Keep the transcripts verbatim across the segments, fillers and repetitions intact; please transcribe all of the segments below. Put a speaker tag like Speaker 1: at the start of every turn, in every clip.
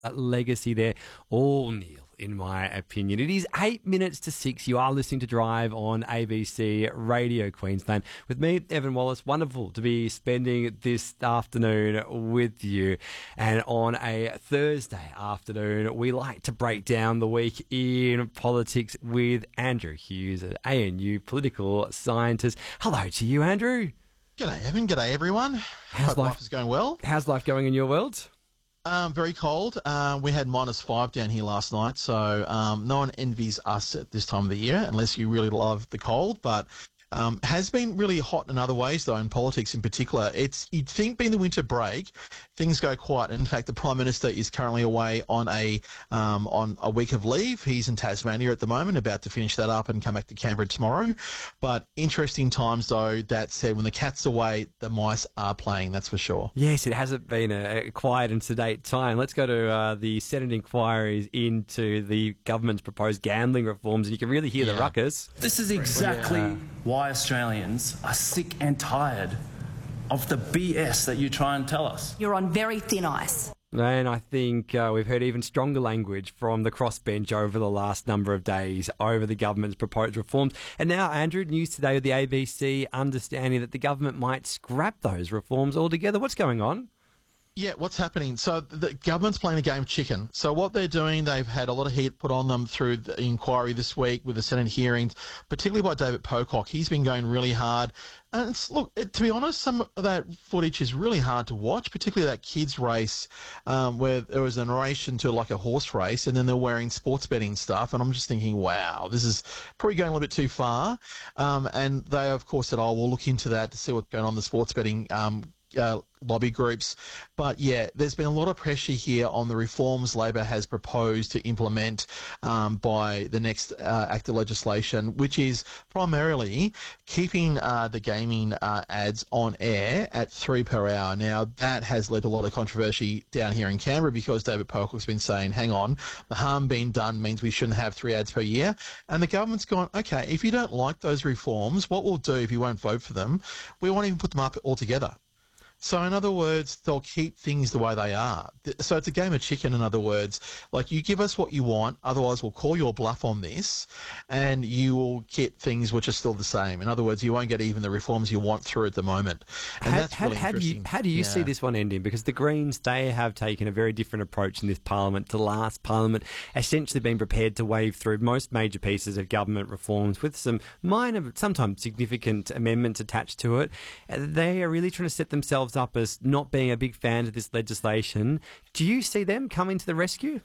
Speaker 1: legacy there. All nil, in my opinion. It is eight minutes to six. You are listening to Drive on A B C Radio Queensland with me, Evan Wallace. Wonderful to be spending this afternoon with you. And on a Thursday afternoon, we like to break down the week in politics with Andrew Hughes, an A N U political scientist. Hello to you, Andrew.
Speaker 2: G'day, Evan. G'day, everyone.
Speaker 1: How's
Speaker 2: Hope
Speaker 1: life?
Speaker 2: life is going well.
Speaker 1: How's life going in your world?
Speaker 2: Um, very cold. Uh, we had minus five down here last night, so um, no one envies us at this time of the year unless you really love the cold. But um, has been really hot in other ways, though, in politics in particular. It's you'd think being the winter break, things go quiet. In fact, the Prime Minister is currently away on a um, on a week of leave. He's in Tasmania at the moment, about to finish that up and come back to Canberra tomorrow. But interesting times, though. That said, when the cat's away, the mice are playing. That's for sure.
Speaker 1: Yes, it hasn't been a, a quiet and sedate time. Let's go to uh, the Senate inquiries into the government's proposed gambling reforms, and you can really hear
Speaker 2: Yeah.
Speaker 1: the ruckus.
Speaker 3: This is exactly
Speaker 1: Yeah.
Speaker 3: why Australians are sick and tired of the B S that you try and tell us.
Speaker 4: You're on very thin ice.
Speaker 1: And I think uh, we've heard even stronger language from the crossbench over the last number of days over the government's proposed reforms. And now, Andrew, news today with the A B C understanding that the government might scrap those reforms altogether. What's going on?
Speaker 2: Yeah, what's happening? So the government's playing a game of chicken. So what they're doing, they've had a lot of heat put on them through the inquiry this week with the Senate hearings, particularly by David Pocock. He's been going really hard. And it's, look, it, to be honest, some of that footage is really hard to watch, particularly that kids race um, where there was a narration to like a horse race and then they're wearing sports betting stuff. And I'm just thinking, wow, this is probably going a little bit too far. Um, and they, of course, said, oh, we'll look into that to see what's going on in the sports betting um Uh, lobby groups. But yeah, there's been a lot of pressure here on the reforms Labor has proposed to implement um, by the next uh, act of legislation, which is primarily keeping uh, the gaming uh, ads on air at three per hour. Now, that has led to a lot of controversy down here in Canberra because David Pocock's been saying, hang on, the harm being done means we shouldn't have three ads per year. And the government's gone, okay, if you don't like those reforms, what we'll do if you won't vote for them, we won't even put them up altogether. So in other words, they'll keep things the way they are. So it's a game of chicken, in other words. Like, you give us what you want, otherwise we'll call your bluff on this, and you will get things which are still the same. In other words, you won't get even the reforms you want through at the moment. And
Speaker 1: How,
Speaker 2: that's
Speaker 1: how,
Speaker 2: really
Speaker 1: how do you,
Speaker 2: interesting.
Speaker 1: how do you see
Speaker 2: Yeah.
Speaker 1: this one ending? Because the Greens, they have taken a very different approach in this parliament to last parliament, essentially been prepared to wave through most major pieces of government reforms with some minor, sometimes significant amendments attached to it. They are really trying to set themselves up as not being a big fan of this legislation. Do you see them coming to the rescue?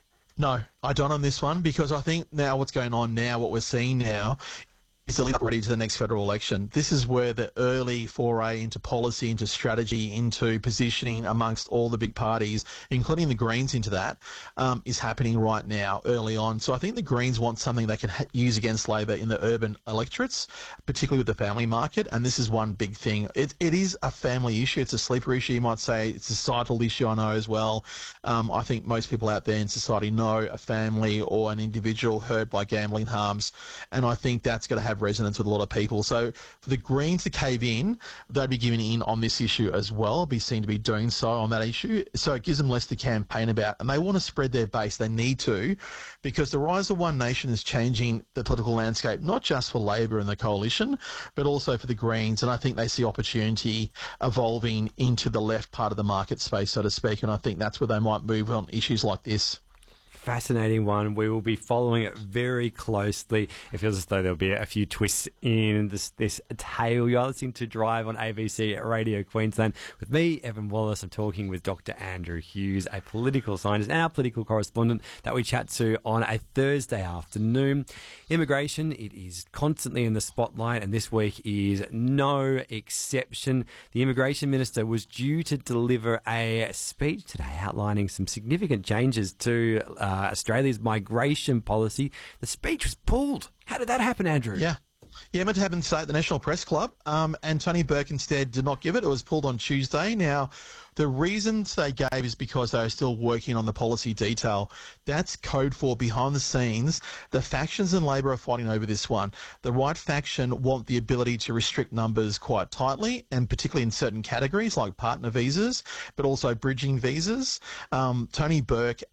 Speaker 2: No, I don't on this one, because I think now what's going on now, what we're seeing now, is the lead up ready to the next federal election. This is where the early foray into policy, into strategy, into positioning amongst all the big parties, including the Greens into that, um, is happening right now, early on. So I think the Greens want something they can ha- use against Labor in the urban electorates, particularly with the family market, and this is one big thing. It, it is a family issue. It's a sleeper issue, you might say. It's a societal issue, I know, as well. Um, I think most people out there in society know a family or an individual hurt by gambling harms, and I think that's going to have resonance with a lot of people. So for the Greens to cave in, they'd be giving in on this issue as well, be seen to be doing so on that issue. So it gives them less to campaign about, and they want to spread their base. They need to, because the rise of One Nation is changing the political landscape, not just for Labor and the coalition, but also for the Greens. And I think they see opportunity evolving into the left part of the market space, so to speak. And I think that's where they might move on issues like this.
Speaker 1: Fascinating one. We will be following it very closely. It feels as though there'll be a few twists in this, this tale. You're listening to Drive on A B C Radio Queensland with me, Evan Wallace. I'm talking with Doctor Andrew Hughes, a political scientist and our political correspondent that we chat to on a Thursday afternoon. Immigration, it is constantly in the spotlight, and this week is no exception. The Immigration Minister was due to deliver a speech today outlining some significant changes to uh, Uh, Australia's migration policy. The speech was pulled. How did that happen, Andrew?
Speaker 2: Yeah. Yeah, meant to happen today at the National Press Club, um, and Tony Burke instead did not give it. It was pulled on Tuesday. Now, the reasons they gave is because they are still working on the policy detail. That's code for behind the scenes. The factions in Labor are fighting over this one. The right faction want the ability to restrict numbers quite tightly, and particularly in certain categories like partner visas, but also bridging visas. Um, Tony Burke